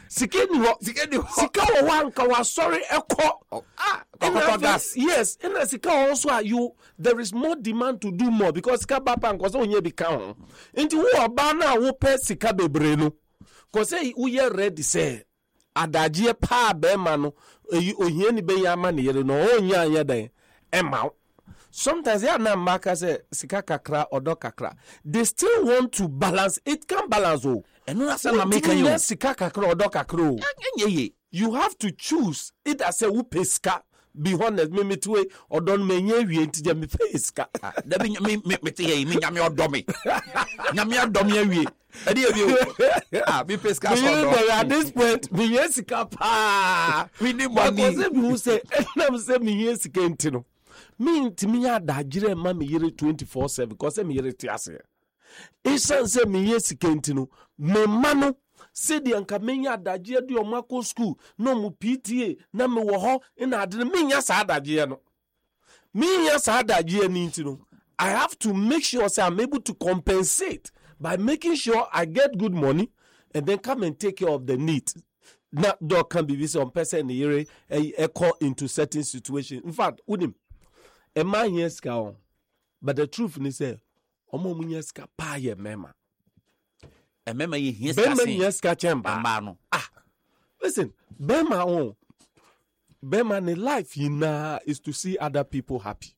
Sikeni ho. Sika wo wanka wa sorry eko. Gas. Yes, and sika also you there is more demand to do more because sika bapa nko so onye bi ka ho. Nti wo oba na wo pe sika bebre no. Ko say wo ye ready say adagye pa be ma no ohia ni be ya ma ne yere no onya anya dan ema. Sometimes they are not markers sika kakra odo kakra. They still want to balance. It can balance oh. And no say na make you sika kakra odo kakra. You have to choose. It as a who sika. Be honest, me two or don't menye wie nti me sika. Da be me te me nyame odo me. Nyame odo me wie. Ade wie. Me pesca so. At this point, me sika pa. We need money. Because you say, I'm say me sika ntino. Me ntimi ya dagire ma me yere 24/7 because me yere ti ase. Isan say me ye sika ntino. Me mano say the anka menya adagye de omako school no mu PTA na me wo ho ina ade menya sa adagye no menya sa adagye ni ntino. I have to make sure say I'm able to compensate by making sure I get good money and then come and take care of the need. Now dog can be visit on person here a call into certain situations. In fact, unim a man yes ka, but the truth is say omo munya ska pa ye mema. E mema ye ska sin. Bema yes ka chemba. No. Listen, Bema ne life yina is to see other people happy.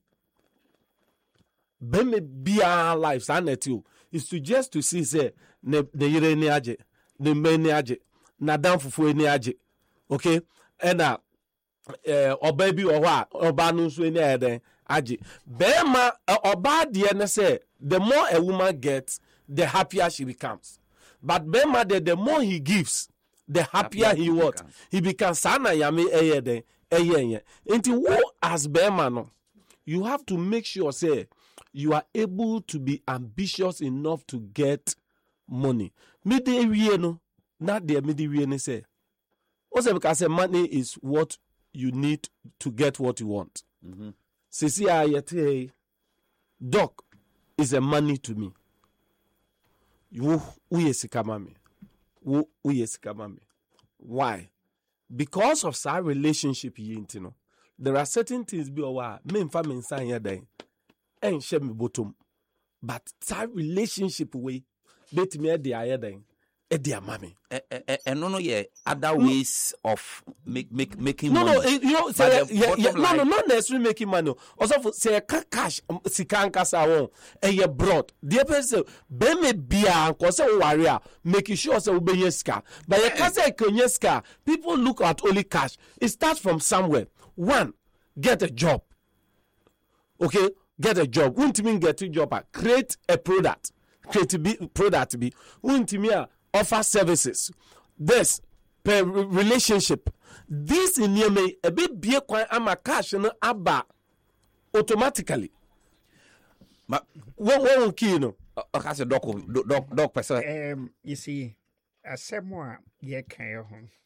Bema bia life sanity is to just to see say ne yire ni aje, ne me ni aje, na dan fufu ni aje. Okay? And oba bi owa oba no so ni eden aje. Bema oba de na say the more a woman gets, the happier she becomes. But Bema the more he gives, the happier he what? He becomes sana yami eyeden eyenye. Into who as Bema no, you have to make sure say you are able to be ambitious enough to get money. Midi wie no, not the midi wie ne say. Also because money is what you need to get what you want. Sisi ayete doc is a money to me. You uyesikamami. Uyesikamami. Why? Because of our relationship yintino. There are certain things be owa me mfa me nsan ya dan. En she me bottom. But that relationship way bet me de ayadan. Edia mami. No, yeah, other ways of making money. No, you know, say, no, not necessarily making money. Also, say cash, sikanka sa won, and you brought. The person, be me bia, cause warrior, making sure say ube yeska. But you can't say kenyeska. People look at only cash. It starts from somewhere. One, get a job. Okay, get a job. Won't mean get a job. Create a product. Create a product. Be won't mean offer services. This per relationship. This in me a bit be a ama cash no aba automatically. Ma one key no. Has a dog person. You see, as someone ye can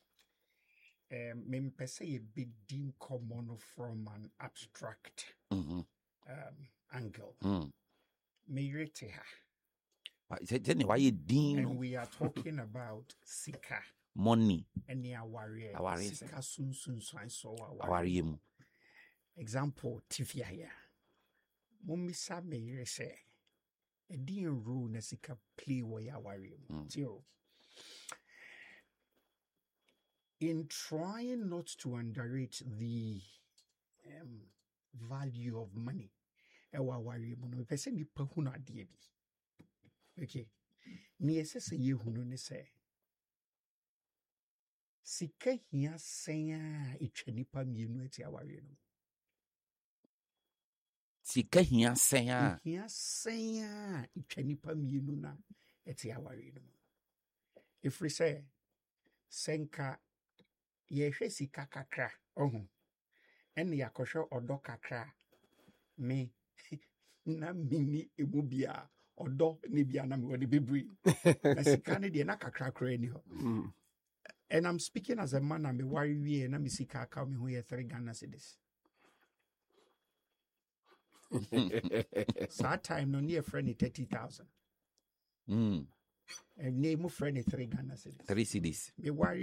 me per se a big dean common from an abstract angle. Me rate her. Why you dean? And we are talking about sika money and near warrior. Sika soon so our example tifia here. Mummy me say a dean rule na sika play where warrior. In trying not to underrate the value of money, our warrior, no person ni pahuna debi. Okay. Ni esese ye hunu ne se. Sika hia senya itwanipa mienu ati aware no. Sika hia senya. Hia senya itwanipa mienu na ati aware no. If we say senka ye hwe sika kakra ohun. Ene yakosho odo kakra me na mini emubia odo ne bia na me wode bebri na sika ne de na kakra kra ni ho. And I'm speaking as a man, I'm a worry na me sika ka me ho ye 3 Ghana cedis. So that time no near friend 30,000. And name friend 3 Ghana cedis. 3 cedis. Me worry